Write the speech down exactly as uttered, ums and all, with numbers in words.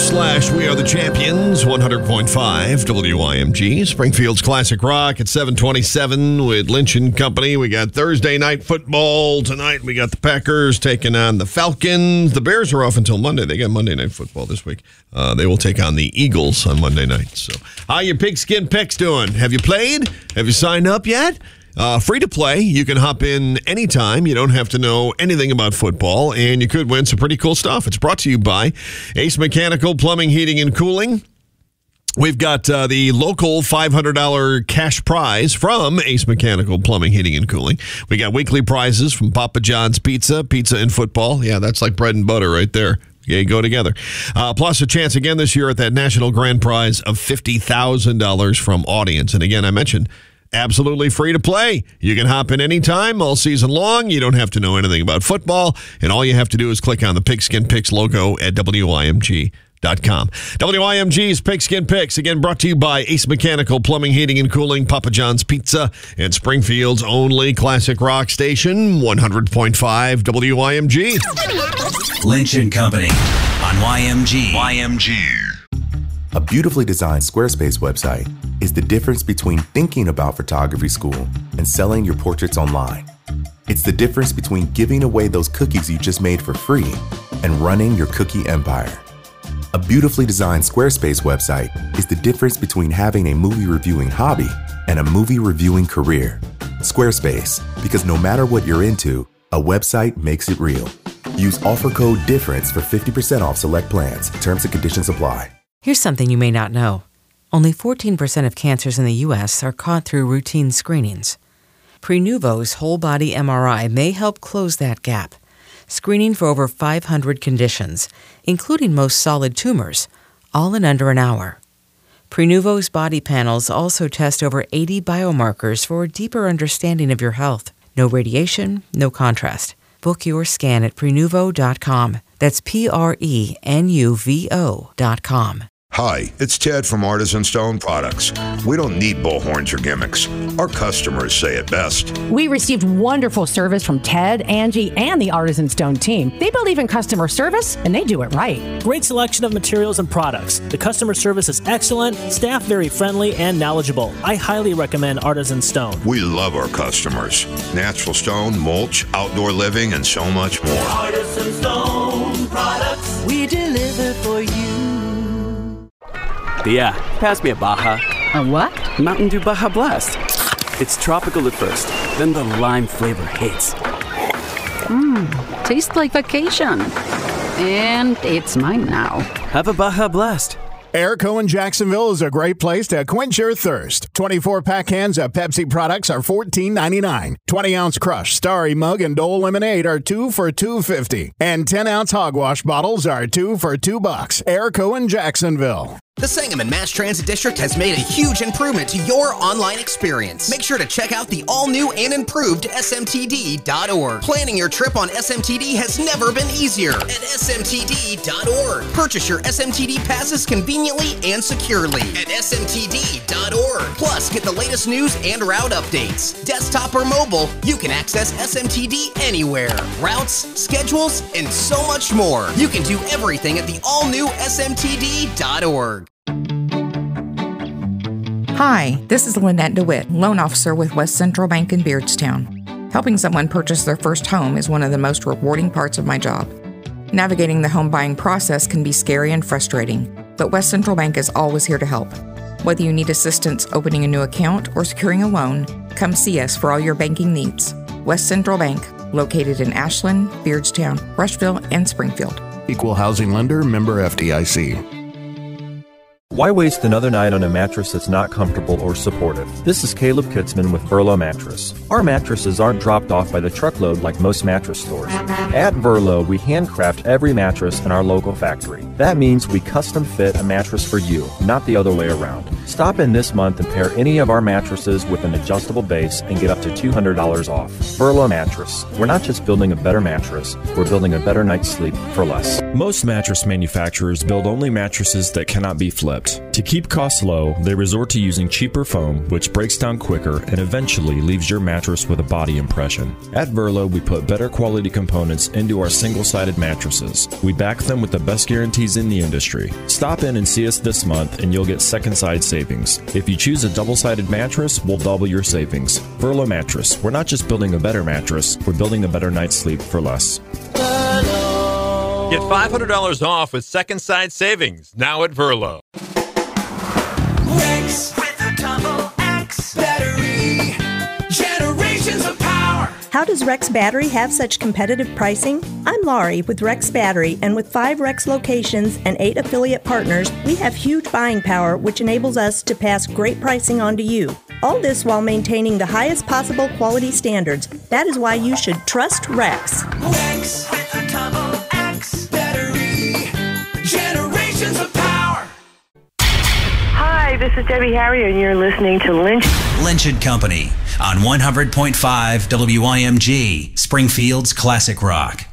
slash We Are the Champions, one hundred point five W I M G, Springfield's Classic Rock at seven twenty-seven with Lynch and Company. We got Thursday night football tonight. We got the Packers taking on the Falcons. The Bears are off until Monday. They got Monday night football this week. Uh, they will take on the Eagles on Monday night. So, how you Pigskin Picks doing? Have you played? Have you signed up yet? Uh, free to play. You can hop in anytime. You don't have to know anything about football, and you could win some pretty cool stuff. It's brought to you by Ace Mechanical Plumbing, Heating, and Cooling. We've got uh, the local five hundred dollars cash prize from Ace Mechanical Plumbing, Heating, and Cooling. We got weekly prizes from Papa John's Pizza, pizza and football. Yeah, that's like bread and butter right there. Yeah, go together. Uh, plus a chance again this year at that national grand prize of fifty thousand dollars from Audience. And again, I mentioned absolutely free to play. You can hop in anytime, all season long. You don't have to know anything about football, and all you have to do is click on the Pigskin Picks logo at W I M G dot com. W I M G's Pigskin Picks, again brought to you by Ace Mechanical Plumbing, Heating, and Cooling, Papa John's Pizza, and Springfield's only classic rock station, one hundred point five W I M G. Lynch and Company on Y M G. Y M G. A beautifully designed Squarespace website is the difference between thinking about photography school and selling your portraits online. It's the difference between giving away those cookies you just made for free and running your cookie empire. A beautifully designed Squarespace website is the difference between having a movie reviewing hobby and a movie reviewing career. Squarespace, because no matter what you're into, a website makes it real. Use offer code DIFFERENCE for fifty percent off select plans. Terms and conditions apply. Here's something you may not know. Only fourteen percent of cancers in the U S are caught through routine screenings. Prenuvo's whole-body M R I may help close that gap, screening for over five hundred conditions, including most solid tumors, all in under an hour. Prenuvo's body panels also test over eighty biomarkers for a deeper understanding of your health. No radiation, no contrast. Book your scan at Prenuvo dot com. That's P R E N U V O dot com. Hi, it's Ted from Artisan Stone Products. We don't need bullhorns or gimmicks. Our customers say it best. We received wonderful service from Ted, Angie, and the Artisan Stone team. They believe in customer service, and they do it right. Great selection of materials and products. The customer service is excellent, staff very friendly and knowledgeable. I highly recommend Artisan Stone. We love our customers. Natural stone, mulch, outdoor living, and so much more. Artisan Stone Products. We deliver for you. Yeah, pass me a Baja. A what? Mountain Dew Baja Blast. It's tropical at first, then the lime flavor hits. Mmm, tastes like vacation. And it's mine now. Have a Baja Blast. Airco in Jacksonville is a great place to quench your thirst. twenty-four pack cans of Pepsi products are fourteen ninety-nine. twenty ounce Crush, Starry Mug, and Dole Lemonade are two for two fifty. And ten ounce Hogwash bottles are two for two bucks. Airco in Jacksonville. The Sangamon Mass Transit District has made a huge improvement to your online experience. Make sure to check out the all-new and improved S M T D dot org. Planning your trip on S M T D has never been easier at S M T D dot org. Purchase your S M T D passes conveniently and securely at S M T D dot org. Plus, get the latest news and route updates. Desktop or mobile, you can access S M T D anywhere. Routes, schedules, and so much more. You can do everything at the all-new S M T D dot org. Hi, this is Lynette DeWitt, loan officer with West Central Bank in Beardstown. Helping someone purchase their first home is one of the most rewarding parts of my job. Navigating the home buying process can be scary and frustrating, but West Central Bank is always here to help. Whether you need assistance opening a new account or securing a loan, come see us for all your banking needs. West Central Bank, located in Ashland, Beardstown, Rushville, and Springfield. Equal housing lender, member F D I C. Why waste another night on a mattress that's not comfortable or supportive? This is Caleb Kitzman with Verlo Mattress. Our mattresses aren't dropped off by the truckload like most mattress stores. At Verlo, we handcraft every mattress in our local factory. That means we custom fit a mattress for you, not the other way around. Stop in this month and pair any of our mattresses with an adjustable base and get up to two hundred dollars off. Verlo Mattress. We're not just building a better mattress, we're building a better night's sleep for less. Most mattress manufacturers build only mattresses that cannot be flipped. To keep costs low, they resort to using cheaper foam, which breaks down quicker and eventually leaves your mattress with a body impression. At Verlo, we put better quality components into our single-sided mattresses. We back them with the best guarantees in the industry. Stop in and see us this month and you'll get second side savings. If you choose a double-sided mattress, we'll double your savings. Verlo Mattress. We're not just building a better mattress, we're building a better night's sleep for less. Get five hundred dollars off with second side savings now at Verlo. Rex with a double X battery. Generations of power. How does Rex Battery have such competitive pricing? I'm Laurie with Rex Battery, and with five Rex locations and eight affiliate partners, we have huge buying power, which enables us to pass great pricing on to you. All this while maintaining the highest possible quality standards. That is why you should trust Rex. Rex with a double X battery. Generations of power. Hi, this is Debbie Harrier, and you're listening to Lynch. Lynch and Company on one hundred point five W I M G, Springfield's Classic Rock.